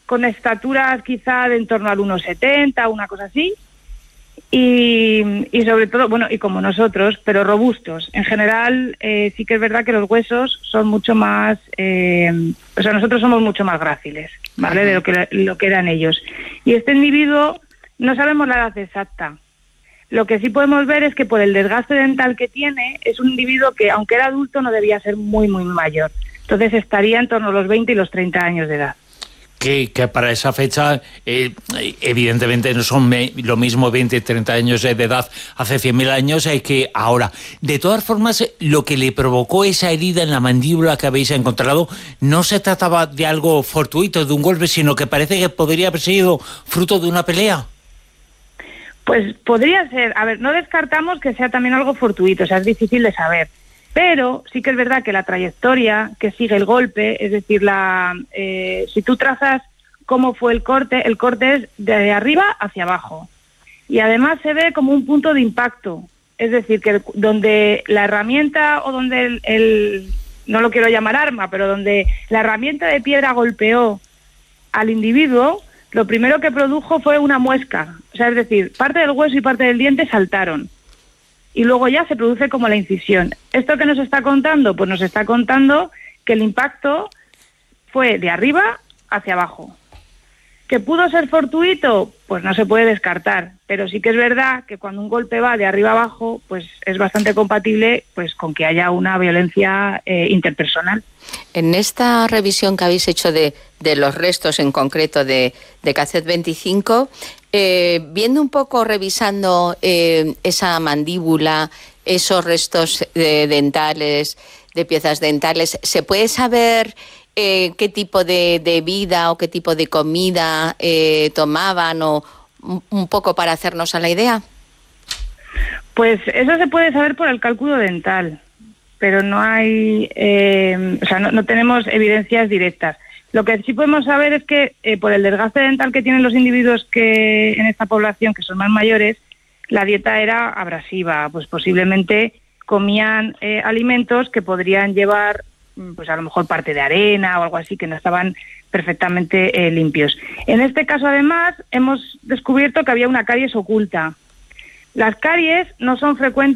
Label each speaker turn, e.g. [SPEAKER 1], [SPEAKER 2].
[SPEAKER 1] con estaturas quizá de en torno al 1,70, una cosa así, y sobre todo, bueno, y como nosotros, pero robustos. En general, sí que es verdad que los huesos son mucho más, o sea, nosotros somos mucho más gráciles, ¿vale? De lo que eran ellos. Y este individuo, no sabemos la edad exacta. Lo que sí podemos ver es que por el desgaste dental que tiene, es un individuo que, aunque era adulto, no debía ser muy, muy mayor. Entonces estaría en torno a los 20 y los 30 años de edad.
[SPEAKER 2] Que para esa fecha, evidentemente no son lo mismo 20 y 30 años de edad hace 100.000 años que ahora. De todas formas, lo que le provocó esa herida en la mandíbula que habéis encontrado no se trataba de algo fortuito, de un golpe, sino que parece que podría haber sido fruto de una pelea.
[SPEAKER 1] Pues podría ser. A ver, no descartamos que sea también algo fortuito, o sea, es difícil de saber. Pero sí que es verdad que la trayectoria que sigue el golpe, es decir, si tú trazas cómo fue el corte es de arriba hacia abajo. Y además se ve como un punto de impacto, es decir, que donde la herramienta o donde no lo quiero llamar arma, pero donde la herramienta de piedra golpeó al individuo, lo primero que produjo fue una muesca. O sea, es decir, parte del hueso y parte del diente saltaron. Y luego ya se produce como la incisión. ¿Esto qué nos está contando? Pues nos está contando que el impacto fue de arriba hacia abajo. ¿Que pudo ser fortuito? Pues no se puede descartar, pero sí que es verdad que cuando un golpe va de arriba abajo, pues es bastante compatible pues con que haya una violencia interpersonal.
[SPEAKER 3] En esta revisión que habéis hecho de los restos en concreto de Cassette 25, viendo un poco, revisando esa mandíbula, esos restos dentales, de piezas dentales, ¿se puede saber qué tipo de vida o qué tipo de comida tomaban, o un poco para hacernos a la idea?
[SPEAKER 1] Pues eso se puede saber por el cálculo dental, pero no hay, o sea, no tenemos evidencias directas. Lo que sí podemos saber es que por el desgaste dental que tienen los individuos que en esta población, que son más mayores, la dieta era abrasiva, pues posiblemente comían alimentos que podrían llevar, pues a lo mejor parte de arena o algo así, que no estaban perfectamente limpios. En este caso, además, hemos descubierto que había una caries oculta. Las caries no son frecuentes